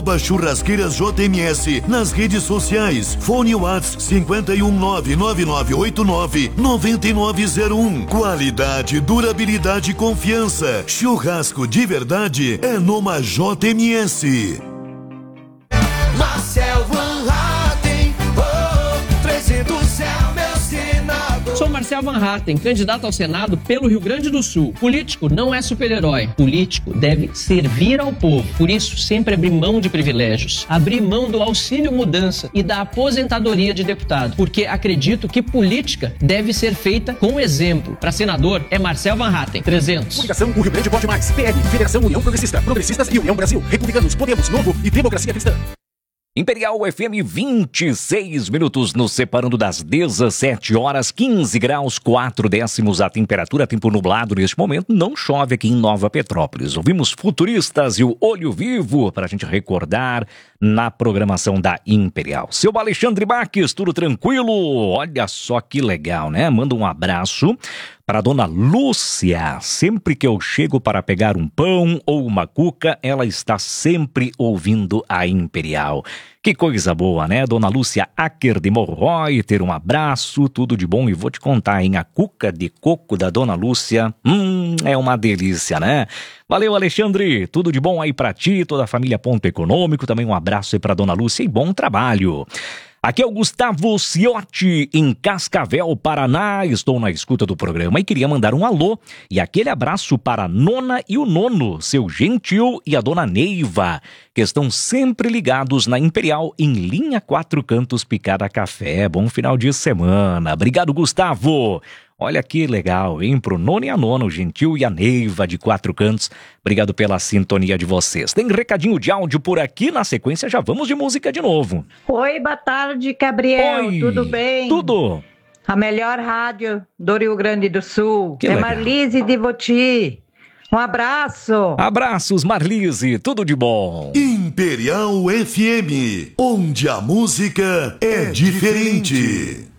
Churrasqueiras JMS nas redes sociais. Fone WhatsApp 51999899901. Qualidade, durabilidade e confiança. Churrasco de verdade é numa JMS. Marcel Van Hatten, oh, 300 é meu senador. Sou Marcel Van Hatten, candidato ao Senado pelo Rio Grande do Sul. Político não é super-herói. Político deve servir ao povo. Por isso, sempre abrir mão de privilégios. Abrir mão do auxílio mudança e da aposentadoria de deputado. Porque acredito que política deve ser feita com exemplo. Para senador, é Marcel Van Hatten. 300. Coligação O Rio Grande Vote Mais. PL, Federação União Progressista. Progressistas e União Brasil. Republicanos, Podemos, Novo e Democracia Cristã. Imperial FM, 26 minutos, nos separando das 17 horas, 15 graus, 4 décimos a temperatura, tempo nublado neste momento, não chove aqui em Nova Petrópolis. Ouvimos Futuristas e o Olho Vivo, para a gente recordar na programação da Imperial. Seu Alexandre Baques, tudo tranquilo? Olha só que legal, né? Manda um abraço para a dona Lúcia. Sempre que eu chego para pegar um pão ou uma cuca, ela está sempre ouvindo a Imperial. Que coisa boa, né? Dona Lúcia Acker de Morroy, ter um abraço, tudo de bom. E vou te contar, hein? A cuca de coco da Dona Lúcia, é uma delícia, né? Valeu, Alexandre. Tudo de bom aí pra ti, toda a família Ponto Econômico. Também um abraço aí pra Dona Lúcia e bom trabalho. Aqui é o Gustavo Ciotti, em Cascavel, Paraná. Estou na escuta do programa e queria mandar um alô e aquele abraço para a nona e o nono, seu Gentil e a dona Neiva, que estão sempre ligados na Imperial, em linha 4 Cantos Picada Café. Bom final de semana. Obrigado, Gustavo. Olha que legal, hein? Pro nono e a nona, o Gentil e a Neiva de 4 Cantos. Obrigado pela sintonia de vocês. Tem recadinho de áudio por aqui, na sequência já vamos de música de novo. Oi, boa tarde, Gabriel. Oi, tudo bem? Tudo. A melhor rádio do Rio Grande do Sul. Que é legal. Marlise de Voti. Um abraço. Abraços, Marlise. Tudo de bom. Imperial FM, onde a música é diferente.